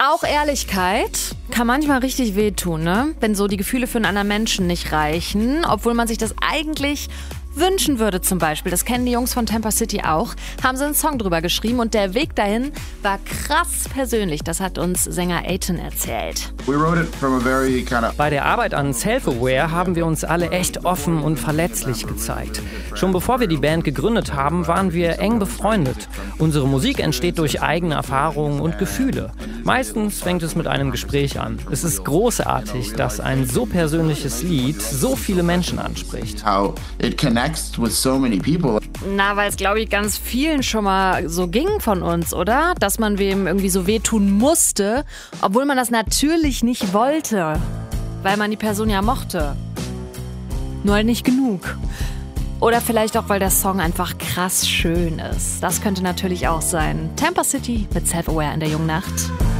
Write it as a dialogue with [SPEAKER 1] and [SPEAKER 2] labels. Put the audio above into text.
[SPEAKER 1] Auch Ehrlichkeit kann manchmal richtig wehtun, ne? Wenn so die Gefühle für einen anderen Menschen nicht reichen, obwohl man sich das eigentlich wünschen würde zum Beispiel. Das kennen die Jungs von Tampa City auch. Haben sie einen Song drüber geschrieben und der Weg dahin war krass persönlich. Das hat uns Sänger Aiton erzählt.
[SPEAKER 2] Bei der Arbeit an Self-Aware haben wir uns alle echt offen und verletzlich gezeigt. Schon bevor wir die Band gegründet haben, waren wir eng befreundet. Unsere Musik entsteht durch eigene Erfahrungen und Gefühle. Meistens fängt es mit einem Gespräch an. Es ist großartig, dass ein so persönliches Lied so viele Menschen anspricht.
[SPEAKER 1] Na, weil es, glaube ich, ganz vielen schon mal so ging von uns, oder? Dass man wem irgendwie so wehtun musste, obwohl man das natürlich nicht wollte. Weil man die Person ja mochte. Nur halt nicht genug. Oder vielleicht auch, weil der Song einfach krass schön ist. Das könnte natürlich auch sein. Tampa City mit Self-Aware in der jungen Nacht.